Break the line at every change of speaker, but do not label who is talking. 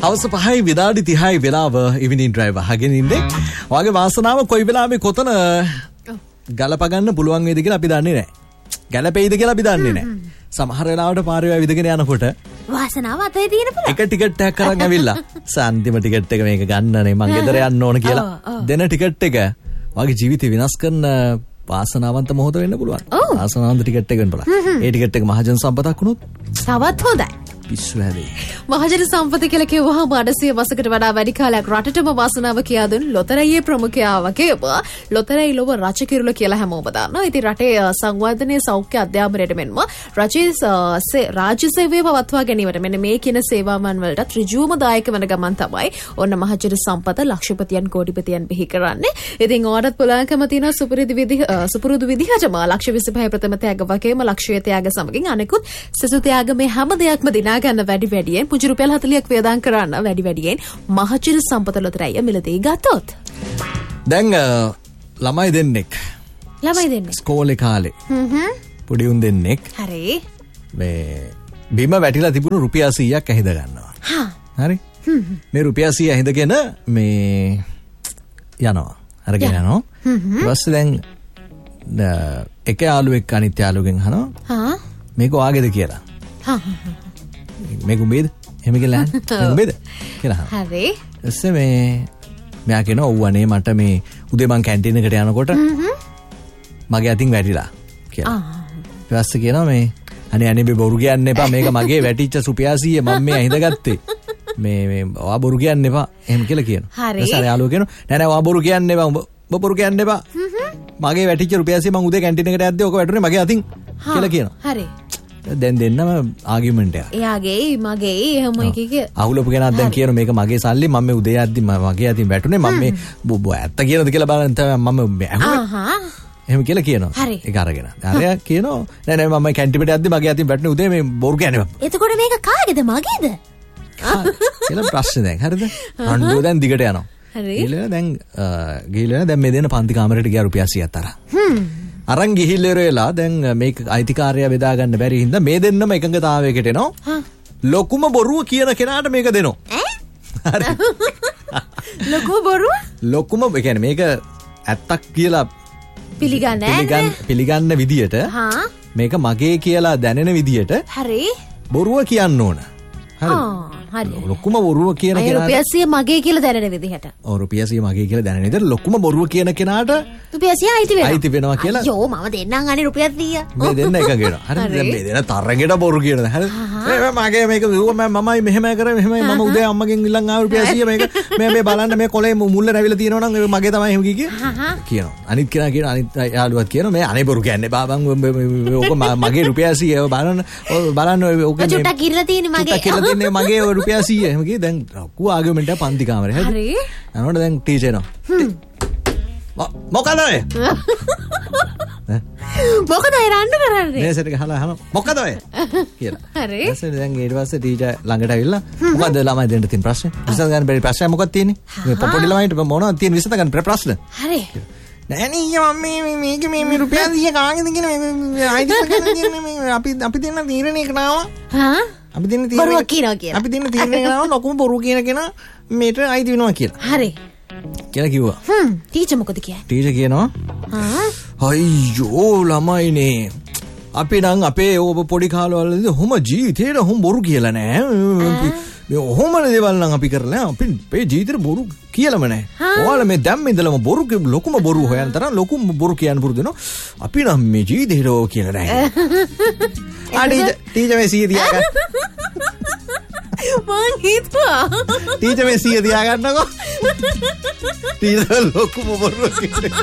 හවස 5යි විනාඩි 30යි වෙලාව ඉවිනින් ඩ්‍රයිව් අහගෙන ඉන්නේ. ඔයාගේ වාසනාව කොයි වෙලාවෙ කොතන ගලප ගන්න පුළුවන් වේද කියලා අපි දන්නේ නැහැ. ගැලපෙයිද කියලා අපි දන්නේ නැහැ. සමහර වෙලාවට පාරේ විදගෙන යනකොට
වාසනාව අතේ තියෙන පුළුවන්.
එක ටිකට් එකක් අරන් ඇවිල්ලා අන්තිම ටිකට් එක මේක ගන්නනේ මං ගෙදර යන්න ඕන කියලා දෙන ටිකට් එක වගේ ජීවිතේ විනාශ කරන වාසනාවන්ත මොහොත වෙන්න පුළුවන්. වාසනාවන්ත ටිකට් එක වෙන්න පුළුවන්. ඒ ටිකට් එක මහජන සම්පතක් වුණොත්
තවත් හොඳයි.
පිස්සු හැදේ.
මහජන සම්පත කියලා කිව්වහම 800 වසරකට වඩා වැඩි කාලයක් රටටම වාසනාව කියා දුන් ලොතරැයියේ ප්‍රමුඛයා වගේම ලොතරැයි ලොව රජකිරුල කියලා හැමෝම දන්නවා. ඉතින් රටේ සංවර්ධනයේ සෞඛ්‍ය අධ්‍යාපනයට මෙන්ම රජයේ රාජ්‍ය සේවය පවත්වා ගැනීමට මෙන්න මේ කියන සේවාවන් වලට ඍජුවම දායක වෙන ගමන් තමයි ඔන්න මහජන සම්පත ලක්ෂපතියන් කෝටිපතියන් බිහි කරන්නේ. ඉතින් ඔයාලට පුළුවන්කම තියෙන සුපුරුදු විදිහටම ලක්ෂ 25 ප්‍රථම ත්‍යාග වගේම ලක්ෂය ත්‍යාග සමගින් අනෙකුත් සෙසු ත්‍යාග මේ හැම දෙයක්ම දිනා ගන්න වැඩි වැඩියෙන් පුංචි රුපියල් 40ක් වේදම් කරන්න වැඩි වැඩියෙන් මහජන සම්පත ලොතරැයිය මිලදී ගත්තොත්
දැන් ළමයි දෙන්නෙක් ස්කෝලේ කාලේ පොඩි උන් දෙන්නෙක්
හරි
මේ බිම වැටිලා තිබුණු රුපියල් 100ක් ඇහිඳ ගන්නවා හරි මේ රුපියල් 100 ඇහිඳගෙන මේ යනවා අරගෙන යනවා ඊට පස්සේ දැන් එක යාළුවෙක් අනිත් යාළුවෙන් අහනවා මේක ඔයාගේද කියලා මේක උඹේද? එහෙම කියලා මේක උඹේද? කියලා අහනවා. හරි. ඊස්සේ මෙයා කියනවා ඔව් අනේ මට මේ උදේ මං කැන්ටින් එකට යනකොට මගේ අතින් වැටිලා කියලා. ඊට පස්සේ කියනවා මේ අනේ මේ බොරු කියන්න එපා මේක මගේ වැටිච්ච රුපියල් 100 මම මේ අහිඳගත්තේ. මේ ඔයා බොරු කියන්න එපා එහෙම කියලා කියනවා.
හරි.
ඊට යාළුවා කියනවා නෑ ඔයා බොරු කියන්න එපා උඹ බොරු කියන්න එපා. මගේ වැටිච්ච රුපියල් 100 මං උදේ කැන්ටින් එකට යද්දී ඔක වැටුනේ මගේ අතින් කියලා කියනවා.
හරි.
දැන් දෙන්නම ආගියුමන්ට් එකක්.
එයාගේ මගේ එහෙම එකක
අහුලපු කෙනාත් දැන් කියන මේක මගේ සල්ලි මම මේ උදේ යද්දි මගේ අතින් වැටුනේ මම මේ ඇත්ත කියලාද කියලා බලන්න තමයි මම ඇහුවේ. එහෙම කියලා කියනවා. ඒක අරගෙන. අරයා කියනවා නෑ මම කැන්ටිමේට යද්දි මගේ අතින් වැටුනේ උදේ මේ බොරු කියන්නේ.
එතකොට මේක කාගේද මගේද?
කියලා ප්‍රශ්නේ දැන් හරිද? අඬුව දැන් දිගට යනවා. හරි. ගිහලා දැන් මේ දෙන පන්ති කාමරේට ගියා රුපියල් 100ක් තරම්. අරන් ගිහිල්ලා ඉවරලා දැන් මේක අයිතිකාරයා බෙදා ගන්න බැරි හින්දා මේ දෙන්නම එකඟතාවයකට එනවා. ලොකුම බොරුව කියන කෙනාට මේක දෙනවා. හරි.
ලොකුම බොරුව?
ලොකුම ඒ කියන්නේ මේක ඇත්තක් කියලා පිළිගන්න විදියට මේක මගේ කියලා දැනෙන විදියට
හරි
බොරුව කියන්න ඕන. හරි. ලොකුම බොරුව කියන කෙනාට
රුපියල් 100 මගේ කියලා දැනෙන විදිහට.
ඔව් රුපියල් 100 මගේ කියලා දැනෙන විදිහට ලොකුම බොරුව කියන කෙනාට
රුපියල් 100
අයිති වෙනවා කියලා.
අයියෝ මම දෙන්නම් අනේ රුපියල් 100.
මේ දෙන්න එකග වෙනවා. හරි දැන් මේ දෙන තරගෙට බොරු කියනවා. හරි. මගේ මේක මමයි මෙහෙම කරේ මෙහෙමයි මම උදේ අම්මගෙන් ඉල්ලන් ආව රුපියල් 100 මේක මේ බලන්න මේ කොලේ මුල්ල රැවිලා තියෙනවා නම් මගේ තමයි එහෙම කියනවා. අනිත් කෙනා කියන අනිත් යාළුවත් කියනවා මේ අනේ බොරු කියන්නේ බාබන් ඕක මගේ රුපියල් 100 බලන්න ඕක
චුට්ටක් කිරලා තියෙන්නේ
මගේ රුපියල් 100 එහෙම කිය දැන් ලොකු ආගමෙන්ට පන්ති කාමරේ හරි යනකොට දැන් ටීචර් එනවා මොකද ඔය
මොකද අය රණ්ඩු කරන්නේ
මේ සෙට් එක අහලා අහනවා මොකද ඔය කියලා
හරි
ඊට පස්සේ දැන් ඊට පස්සේ ටීචර් ළඟට ඇවිල්ලා මොකද ළමයි දෙන්න තියෙන ප්‍රශ්නේ විසඳ ගන්න බැරි ප්‍රශ්නයක් මොකක්ද තියෙන්නේ මේ පොඩි ළමයින්ට මොනවද තියෙන විසඳ ගන්න ප්‍රශ්න
හරි
නෑ නේ මම මේක මේ රුපියල් 100 කාගෙද කියන මේ අයිති අපි දෙන්න තීරණයක නාවා අපි දෙන්න
බොරුවක් කියනවා කියලා.
අපි දෙන්න තීරණය කරනවා ලොකුම බොරු කියන කෙනා මේට අයිති වෙනවා කියලා.
හරි.
කියලා කිව්වා.
ටීචර් මොකද කියන්නේ?
ටීචර් කියනවා අයියෝ ළමයිනේ අපි නම් අපේ ඔබ පොඩි කාලවලදී ඔහොම ජීවිතේට ඔහොම බොරු කියලා නෑ. මේ ඔහොම දේවල් නම් අපි කරලා අපි මේ ජීවිතේ බොරු කියලාම නෑ. ඔයාලා මේ දැම්ම ඉඳලම බොරු ලොකුම බොරු හොයන තරම් ලොකුම බොරු කියන්න පුරුදු වෙනවා. අපි නම් මේ ජීවිතේට ඕක කියලා නෑ. ටීචර් මේ 100 තියාගන්න.
මං හිතුවා.
ටීචර් මේ 100 තියාගන්නකෝ. ටීචර් ලොකුම බොරු කියනවා.